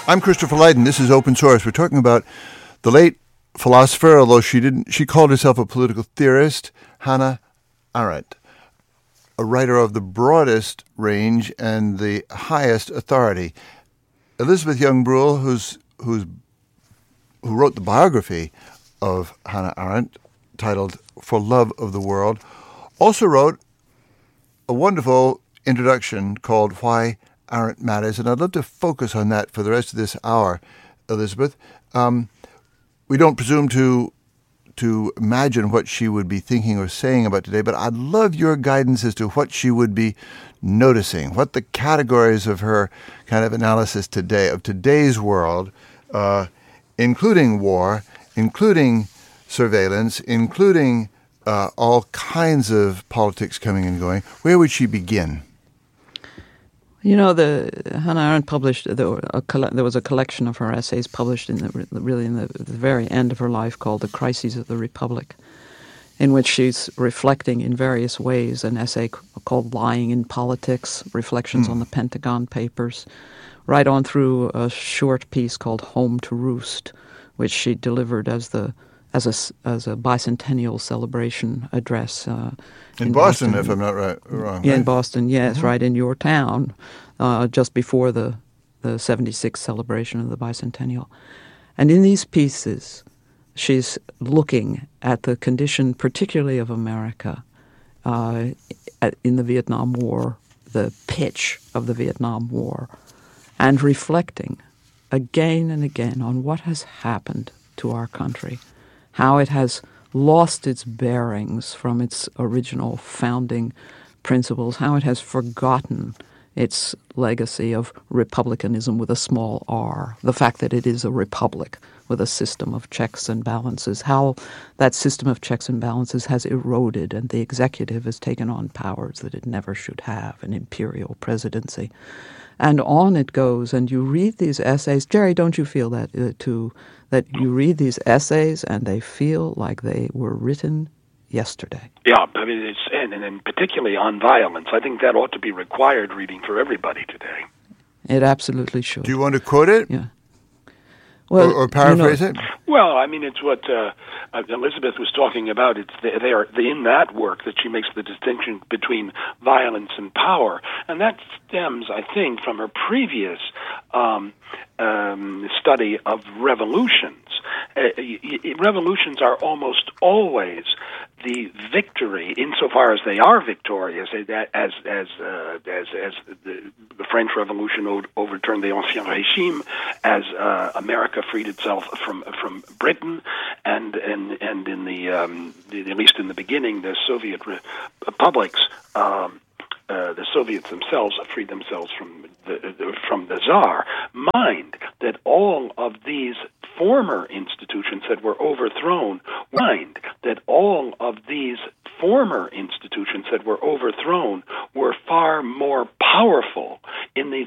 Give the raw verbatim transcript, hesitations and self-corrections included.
I'm Christopher Lydon. This is Open Source. We're talking about the late philosopher, although she didn't. She called herself a political theorist, Hannah Arendt, a writer of the broadest range and the highest authority. Elizabeth Young-Bruhl, who's who's who wrote the biography of Hannah Arendt, titled "For Love of the World," also wrote a wonderful introduction called "Why Arendt Matters," and I'd love to focus on that for the rest of this hour, Elizabeth. Um, we don't presume to to imagine what she would be thinking or saying about today, but I'd love your guidance as to what she would be noticing, what the categories of her kind of analysis today, of today's world, uh, including war, including surveillance, including uh, all kinds of politics coming and going. Where would she begin? You know, the Hannah Arendt published, there, were a, there was a collection of her essays published in the, really in the, the very end of her life called The Crises of the Republic, in which she's reflecting in various ways, an essay called Lying in Politics, Reflections mm. on the Pentagon Papers, right on through a short piece called Home to Roost, which she delivered as the as a, as a bicentennial celebration address. Uh, in, in Boston, Boston, if I'm not right, wrong. Yeah, right? in Boston, yes, mm-hmm. right in your town, uh, just before the, the seventy-sixth celebration of the bicentennial. And in these pieces, she's looking at the condition, particularly of America, uh, at, in the Vietnam War, the pitch of the Vietnam War, and reflecting again and again on what has happened to our country, how it has lost its bearings from its original founding principles, how it has forgotten its legacy of republicanism with a small r, the fact that it is a republic with a system of checks and balances, how that system of checks and balances has eroded and the executive has taken on powers that it never should have, an imperial presidency. And on it goes, and you read these essays. Jerry, don't you feel that uh, too, that you read these essays and they feel like they were written yesterday? Yeah, I mean, it's, and, and particularly on violence. I think that ought to be required reading for everybody today. It absolutely should. Do you want to quote it? Yeah. Well, or, or paraphrase you know, it? Well, I mean, it's what uh, Elizabeth was talking about. It's the, they are in that work that she makes the distinction between violence and power, and that stems, I think, from her previous um, um, study of revolutions. Uh, revolutions are almost always the victory, insofar as they are victorious, as as uh, as as the, the French Revolution overturned the Ancien Régime, as uh, America freed itself from from Britain, and and and in the, um, the at least in the beginning, the Soviet republics. Um, Uh, the Soviets themselves freed themselves from the, the from the Tsar. Mind that all of these former institutions that were overthrown, mind that all of these former institutions that were overthrown were far more powerful